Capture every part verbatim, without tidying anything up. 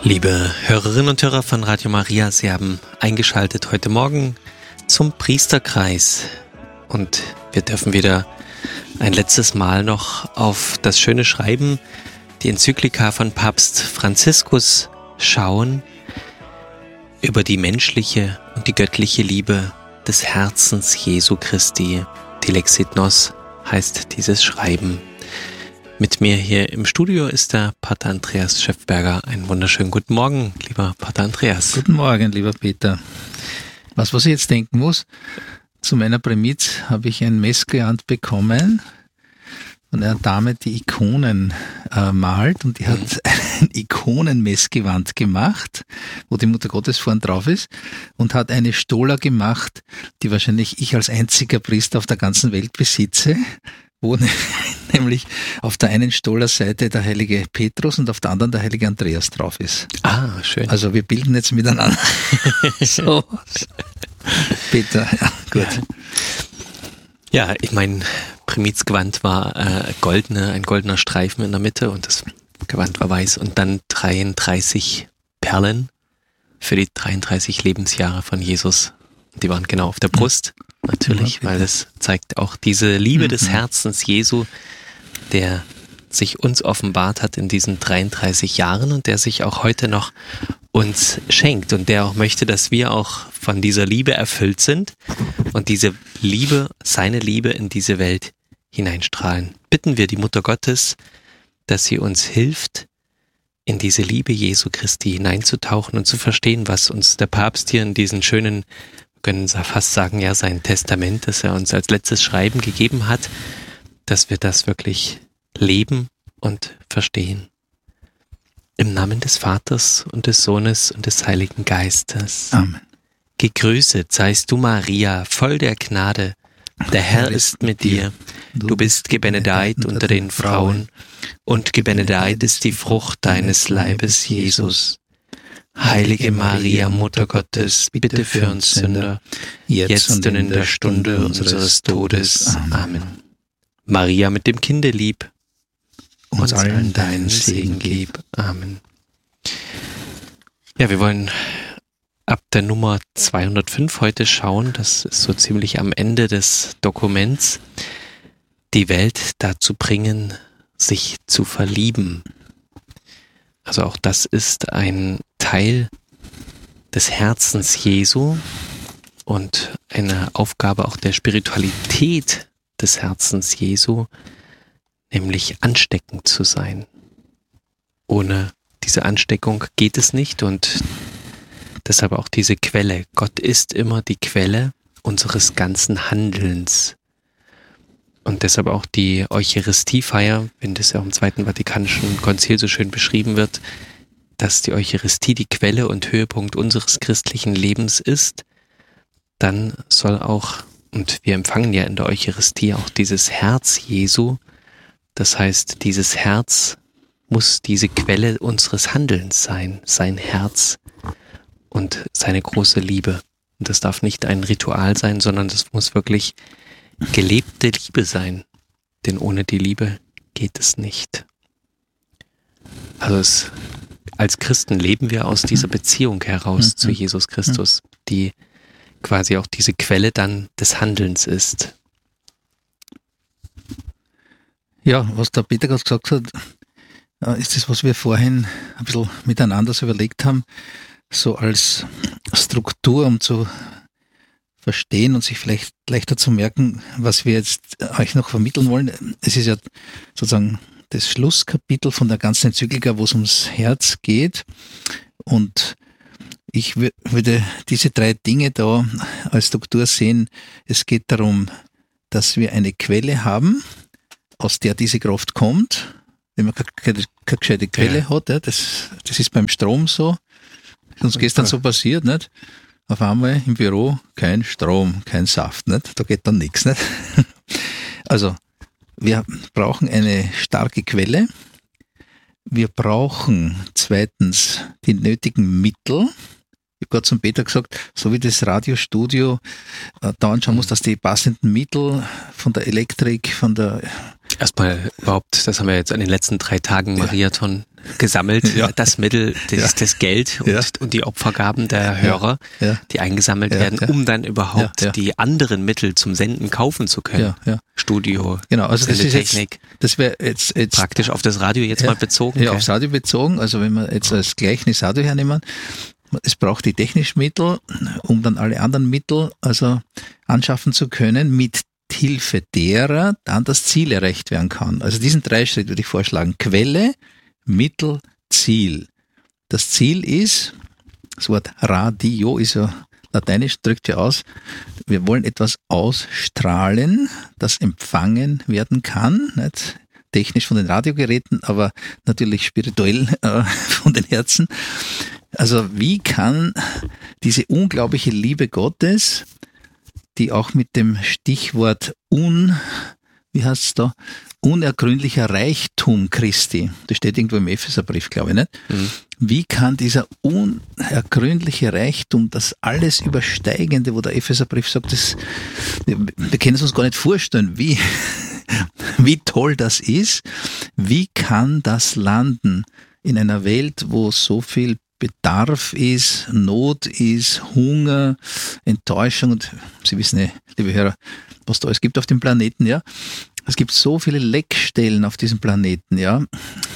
Liebe Hörerinnen und Hörer von Radio Maria, Sie haben eingeschaltet heute Morgen zum Priesterkreis und wir dürfen wieder ein letztes Mal noch auf das schöne Schreiben, die Enzyklika von Papst Franziskus schauen, über die menschliche und die göttliche Liebe des Herzens Jesu Christi. Dilexit Nos heißt dieses Schreiben. Mit mir hier im Studio ist der Pater Andreas Schöpfberger. Einen wunderschönen guten Morgen, lieber Pater Andreas. Guten Morgen, lieber Peter. Was, was ich jetzt denken muss, zu meiner Primiz habe ich ein Messgewand bekommen von einer Dame, die Ikonen äh, malt, und die hat ein Ikonenmessgewand gemacht, wo die Mutter Gottes vorn drauf ist, und hat eine Stola gemacht, die wahrscheinlich ich als einziger Priester auf der ganzen Welt besitze, wo nämlich auf der einen Stolerseite der heilige Petrus und auf der anderen der heilige Andreas drauf ist. Ah, schön. Also wir bilden jetzt miteinander. So. Peter, ja, gut. Ja, ja, ich mein Primizgewand war äh, goldene, ein goldener Streifen in der Mitte und das Gewand war weiß und dann dreiunddreißig Perlen für die dreiunddreißig Lebensjahre von Jesus. Die waren genau auf der Brust. Natürlich, ja, weil das zeigt auch diese Liebe mhm. des Herzens Jesu, der sich uns offenbart hat in diesen dreiunddreißig Jahren und der sich auch heute noch uns schenkt und der auch möchte, dass wir auch von dieser Liebe erfüllt sind und diese Liebe, seine Liebe in diese Welt hineinstrahlen. Bitten wir die Mutter Gottes, dass sie uns hilft, in diese Liebe Jesu Christi hineinzutauchen und zu verstehen, was uns der Papst hier in diesen schönen, können fast sagen, ja, sein Testament, das er uns als letztes Schreiben gegeben hat, dass wir das wirklich leben und verstehen. Im Namen des Vaters und des Sohnes und des Heiligen Geistes. Amen. Gegrüßet seist du, Maria, voll der Gnade. Der Herr ist mit dir. Du bist gebenedeit unter den Frauen und gebenedeit ist die Frucht deines Leibes, Jesus. Heilige Maria, Mutter Gottes, bitte für uns Sünder, jetzt und in der Stunde unseres Todes. Amen. Maria mit dem Kinde lieb, uns allen deinen Segen gib. Amen. Ja, wir wollen ab der Nummer zweihundertfünf heute schauen, das ist so ziemlich am Ende des Dokuments, die Welt dazu bringen, sich zu verlieben. Also auch das ist ein Teil des Herzens Jesu und eine Aufgabe auch der Spiritualität des Herzens Jesu, nämlich ansteckend zu sein. Ohne diese Ansteckung geht es nicht und deshalb auch diese Quelle. Gott ist immer die Quelle unseres ganzen Handelns. Und deshalb auch die Eucharistiefeier, wenn das ja auch im Zweiten Vatikanischen Konzil so schön beschrieben wird, dass die Eucharistie die Quelle und Höhepunkt unseres christlichen Lebens ist, dann soll auch, und wir empfangen ja in der Eucharistie auch dieses Herz Jesu, das heißt, dieses Herz muss diese Quelle unseres Handelns sein, sein Herz und seine große Liebe. Und das darf nicht ein Ritual sein, sondern das muss wirklich gelebte Liebe sein, denn ohne die Liebe geht es nicht. Also es, als Christen leben wir aus dieser Beziehung heraus mhm. zu Jesus Christus, die quasi auch diese Quelle dann des Handelns ist. Ja, was der Peter gerade gesagt hat, ist das, was wir vorhin ein bisschen miteinander so überlegt haben, so als Struktur, um zu verstehen und sich vielleicht leichter zu merken, was wir jetzt euch noch vermitteln wollen. Es ist ja sozusagen das Schlusskapitel von der ganzen Enzyklika, wo es ums Herz geht. Und ich würde diese drei Dinge da als Struktur sehen. Es geht darum, dass wir eine Quelle haben, aus der diese Kraft kommt. Wenn man keine, keine gescheite Quelle ja. hat, ja, das, das ist beim Strom so. Das ist uns gestern so passiert, nicht? Auf einmal im Büro kein Strom, kein Saft, nicht? Da geht dann nichts, nicht? Also, wir brauchen eine starke Quelle. Wir brauchen zweitens die nötigen Mittel. Ich habe gerade zum Peter gesagt, so wie das Radiostudio äh, da anschauen muss, dass die passenden Mittel von der Elektrik, von der Erstmal überhaupt, das haben wir jetzt an den letzten drei Tagen Mariathon gesammelt, Ja. das Mittel, das, Ja. das Geld und, Ja. und die Opfergaben der Hörer, Ja. die eingesammelt Ja, werden, ja. um dann überhaupt Ja, ja. die anderen Mittel zum Senden kaufen zu können. Ja, ja. Studio, Genau, also das ist jetzt, Sendetechnik, das wäre jetzt, jetzt praktisch auf das Radio jetzt ja, mal bezogen. Ja, gell? aufs Radio bezogen. Also wenn wir jetzt als Gleichnis Radio hernehmen, es braucht die technischen Mittel, um dann alle anderen Mittel also anschaffen zu können, mit Hilfe derer dann das Ziel erreicht werden kann. Also diesen drei Schritt würde ich vorschlagen. Quelle, Mittel, Ziel. Das Ziel ist, das Wort Radio ist ja lateinisch, drückt ja aus, wir wollen etwas ausstrahlen, das empfangen werden kann, nicht technisch von den Radiogeräten, aber natürlich spirituell äh, von den Herzen. Also wie kann diese unglaubliche Liebe Gottes, die auch mit dem Stichwort un, wie heißt es da, unergründlicher Reichtum Christi, das steht irgendwo im Epheserbrief, glaube ich, nicht? Mhm. Wie kann dieser unergründliche Reichtum, das alles Übersteigende, wo der Epheserbrief sagt, das, wir, wir können es uns gar nicht vorstellen, wie, wie toll das ist, wie kann das landen in einer Welt, wo so viel Bedarf ist, Not ist, Hunger, Enttäuschung und Sie wissen ja, liebe Hörer, was da alles gibt auf dem Planeten, ja. Es gibt so viele Leckstellen auf diesem Planeten, ja,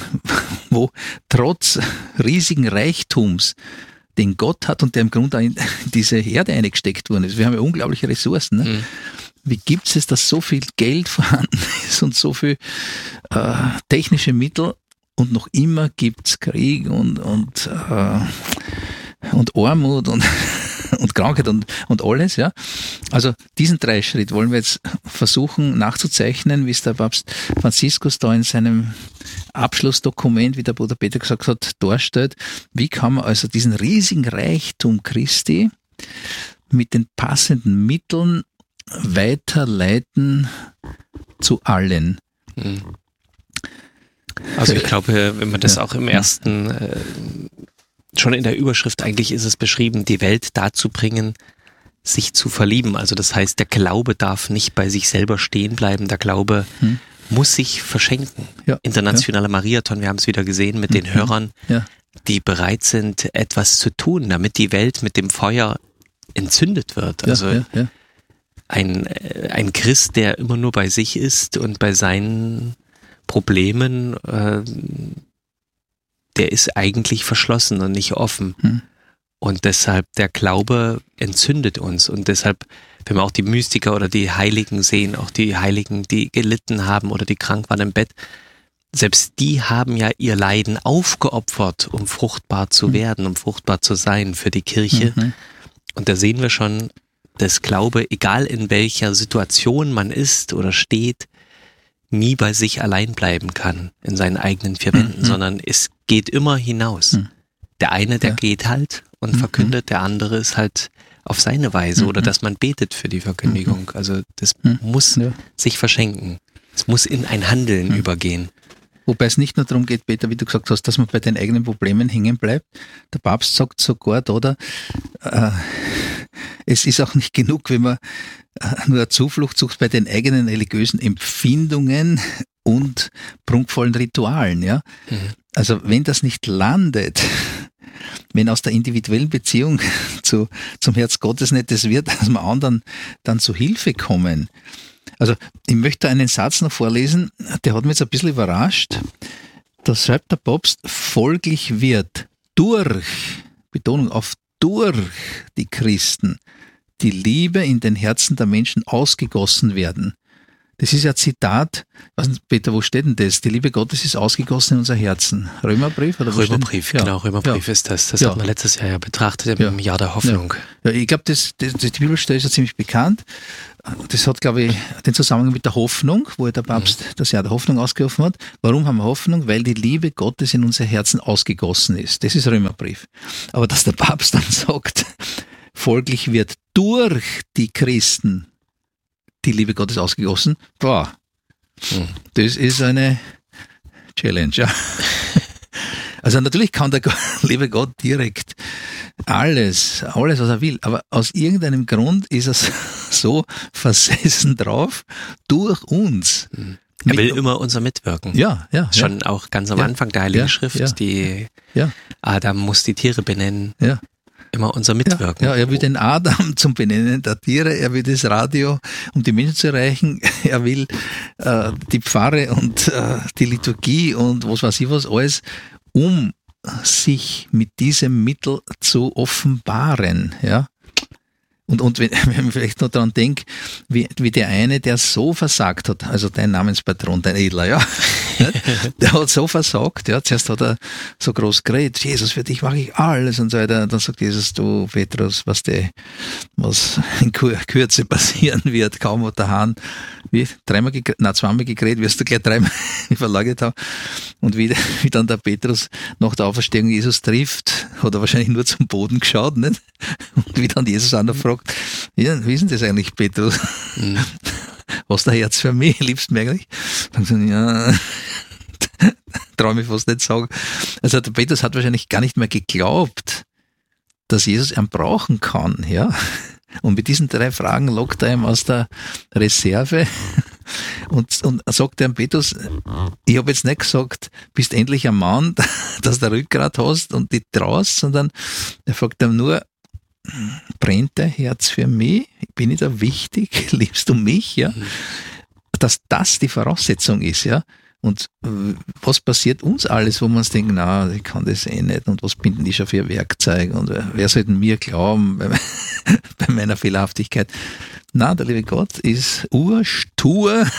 wo trotz riesigen Reichtums, den Gott hat und der im Grunde in diese Erde eingesteckt worden ist. Wir haben ja unglaubliche Ressourcen. Ne? Mhm. Wie gibt es, dass so viel Geld vorhanden ist und so viel äh, technische Mittel und noch immer gibt's Krieg und und äh, und Armut und und Krankheit und und alles, ja. Also diesen Dreischritt wollen wir jetzt versuchen nachzuzeichnen, wie es der Papst Franziskus da in seinem Abschlussdokument, wie der Bruder Peter gesagt hat, darstellt. Wie kann man also diesen riesigen Reichtum Christi mit den passenden Mitteln weiterleiten zu allen? Mhm. Also ich glaube, wenn man das ja. auch im ersten, äh, schon in der Überschrift eigentlich ist es beschrieben, die Welt dazu bringen, sich zu verlieben. Also das heißt, der Glaube darf nicht bei sich selber stehen bleiben, der Glaube hm. muss sich verschenken. Ja. Internationaler ja. Mariathon, wir haben es wieder gesehen mit den mhm. Hörern, ja. die bereit sind, etwas zu tun, damit die Welt mit dem Feuer entzündet wird. Also ja, ja, ja. Ein, ein Christ, der immer nur bei sich ist und bei seinen Problemen, äh, der ist eigentlich verschlossen und nicht offen. Hm. Und deshalb, der Glaube entzündet uns. Und deshalb, wenn wir auch die Mystiker oder die Heiligen sehen, auch die Heiligen, die gelitten haben oder die krank waren im Bett, selbst die haben ja ihr Leiden aufgeopfert, um fruchtbar zu hm. werden, um fruchtbar zu sein für die Kirche. Mhm. Und da sehen wir schon, dass Glaube, egal in welcher Situation man ist oder steht, nie bei sich allein bleiben kann, in seinen eigenen vier Wänden, mhm. sondern es geht immer hinaus. Mhm. Der eine, der ja. geht halt und mhm. verkündet, der andere ist halt auf seine Weise mhm. oder dass man betet für die Verkündigung. Also das mhm. muss ja. sich verschenken. Es muss in ein Handeln mhm. übergehen. Wobei es nicht nur darum geht, Peter, wie du gesagt hast, dass man bei den eigenen Problemen hängen bleibt. Der Papst sagt sogar, oder, äh, es ist auch nicht genug, wenn man nur eine Zuflucht sucht bei den eigenen religiösen Empfindungen und prunkvollen Ritualen. Ja? Mhm. Also wenn das nicht landet, wenn aus der individuellen Beziehung zu, zum Herz Gottes nicht das wird, dass wir anderen dann zu Hilfe kommen. Also ich möchte einen Satz noch vorlesen, der hat mich jetzt ein bisschen überrascht. Da schreibt der Papst, folglich wird durch, Betonung auf durch die Christen, die Liebe in den Herzen der Menschen ausgegossen werden. Das ist ja ein Zitat, ich weiß nicht, Peter, wo steht denn das? Die Liebe Gottes ist ausgegossen in unser Herzen. Römerbrief? Oder Römerbrief, ja. genau, Römerbrief ja. ist das. Das ja. hat man letztes Jahr ja betrachtet im ja. Jahr der Hoffnung. Ja, ja ich glaube, das, das, das, die Bibelstelle ist ja ziemlich bekannt. Das hat, glaube ich, den Zusammenhang mit der Hoffnung, wo der Papst mhm. das Jahr der Hoffnung ausgerufen hat. Warum haben wir Hoffnung? Weil die Liebe Gottes in unser Herzen ausgegossen ist. Das ist Römerbrief. Aber dass der Papst dann sagt, folglich wird durch die Christen die Liebe Gottes ausgegossen, boah, hm. das ist eine Challenge, ja. Also natürlich kann der liebe Gott direkt alles, alles, was er will, aber aus irgendeinem Grund ist er so versessen drauf, durch uns hm. Er will immer unser Mitwirken. Ja, ja. Schon ja. auch ganz am ja, Anfang der Heiligen ja, Schrift, ja, die ja. Adam muss die Tiere benennen. Ja. Immer unser Mitwirken. Ja, ja, er will den Adam zum Benennen der Tiere, er will das Radio, um die Menschen zu erreichen, er will äh, die Pfarre und äh, die Liturgie und was weiß ich was alles, um sich mit diesem Mittel zu offenbaren, ja. Und, und wenn, wenn ich vielleicht noch daran denke, wie, wie der eine, der so versagt hat, also dein Namenspatron, dein Edler, ja, der hat so versagt, ja, zuerst hat er so groß geredet, Jesus, für dich mache ich alles und so weiter. Und dann sagt Jesus, du Petrus, was der, was in Kürze passieren wird, kaum hat der Hahn, wie, dreimal gegräht, nein, zweimal gegräht, wirst du gleich dreimal verlagert haben. Und wie, wie dann der Petrus nach der Auferstehung Jesus trifft, hat er wahrscheinlich nur zum Boden geschaut, nicht? Und wie dann Jesus auch noch fragt, ja, wie ist denn das eigentlich, Petrus? Mhm. Was der Herz für mich, liebst du mich eigentlich? Dann sagen, ja, traue mich fast nicht sagen. Also der Petrus hat wahrscheinlich gar nicht mehr geglaubt, dass Jesus ihn brauchen kann, ja. Und mit diesen drei Fragen lockt er ihm aus der Reserve und, und sagt dem Petrus, ich habe jetzt nicht gesagt, bist endlich ein Mann, dass du Rückgrat hast und dich traust, sondern er fragt ihm nur, brennt dein Herz für mich? Bin ich da wichtig? Liebst du mich? Ja? Dass das die Voraussetzung ist, ja. Und was passiert uns alles, wo wir uns denken, na, ich kann das eh nicht und was binden die schon für Werkzeug und wer soll denn mir glauben bei, bei meiner Fehlerhaftigkeit? Na, der liebe Gott ist urstur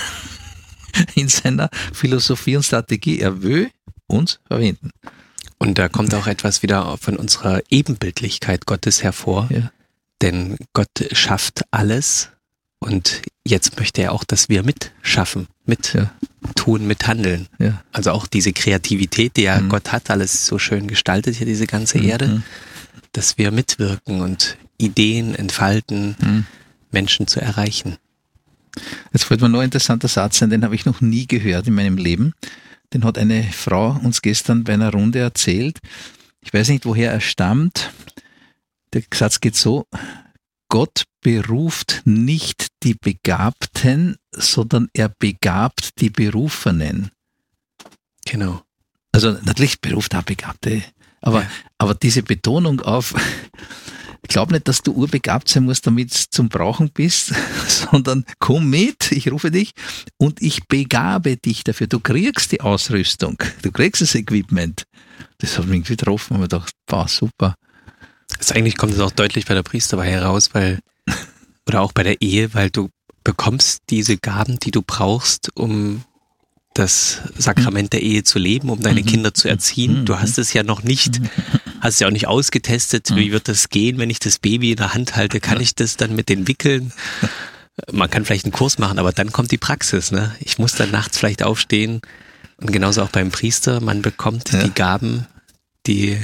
in seiner Philosophie und Strategie. Er will uns verwenden. Und da kommt auch etwas wieder von unserer Ebenbildlichkeit Gottes hervor, ja. Denn Gott schafft alles und jetzt möchte er auch, dass wir mitschaffen, mit ja. tun, mithandeln. Ja. Also auch diese Kreativität, die ja mhm. Gott hat, alles so schön gestaltet hier, diese ganze mhm. Erde, dass wir mitwirken und Ideen entfalten, mhm. Menschen zu erreichen. Jetzt fällt mir noch ein interessanter Satz ein, den habe ich noch nie gehört in meinem Leben. Den hat eine Frau uns gestern bei einer Runde erzählt. Ich weiß nicht, woher er stammt. Der Satz geht so: Gott beruft nicht die Begabten, sondern er begabt die Berufenen. Genau. Also natürlich beruft auch Begabte, aber, ja. aber diese Betonung auf, ich glaube nicht, dass du urbegabt sein musst, damit du zum Brauchen bist, sondern komm mit, ich rufe dich und ich begabe dich dafür. Du kriegst die Ausrüstung, du kriegst das Equipment. Das hat mich irgendwie getroffen und ich dachte, boah, super. Also eigentlich kommt es auch deutlich bei der Priesterweihe heraus, weil, oder auch bei der Ehe, weil du bekommst diese Gaben, die du brauchst, um das Sakrament der Ehe zu leben, um deine Kinder zu erziehen. Du hast es ja noch nicht, hast es ja auch nicht ausgetestet. Wie wird das gehen, wenn ich das Baby in der Hand halte? Kann ich das dann mit den Wickeln? Man kann vielleicht einen Kurs machen, aber dann kommt die Praxis, ne? Ich muss dann nachts vielleicht aufstehen und genauso auch beim Priester. Man bekommt ja. die Gaben, die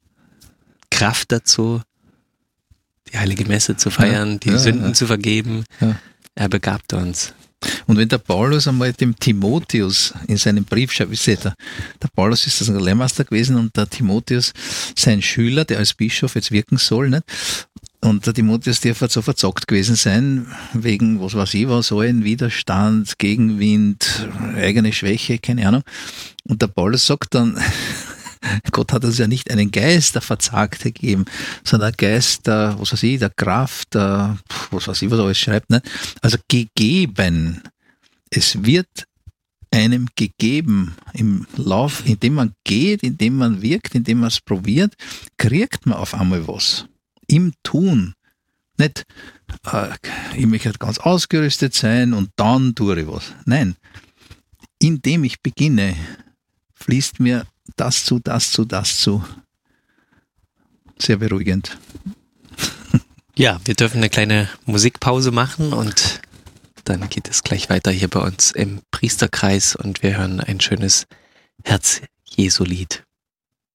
Kraft dazu, die Heilige Messe zu feiern, ja, die ja, Sünden ja. zu vergeben. Ja. Er begabt uns. Und wenn der Paulus einmal dem Timotheus in seinem Brief schreibt, ich sehe, der, der Paulus ist das ein Lehrmeister gewesen und der Timotheus sein Schüler, der als Bischof jetzt wirken soll, nicht? Und der Timotheus darf so verzockt gewesen sein, wegen, was weiß ich, was, allen Widerstand, Gegenwind, eigene Schwäche, keine Ahnung. Und der Paulus sagt dann, Gott hat uns ja nicht einen Geist der Verzagtheit gegeben, sondern einen Geist der, was weiß ich, der Kraft, der, was weiß ich, was er alles schreibt, ne? Also gegeben. Es wird einem gegeben im Lauf, indem man geht, indem man wirkt, indem man es probiert, kriegt man auf einmal was. Im Tun. Nicht, äh, ich möchte ganz ausgerüstet sein und dann tue ich was. Nein. Indem ich beginne, fließt mir das zu, das zu, das zu. Sehr beruhigend. Ja, wir dürfen eine kleine Musikpause machen und dann geht es gleich weiter hier bei uns im Priesterkreis und wir hören ein schönes Herz-Jesu-Lied.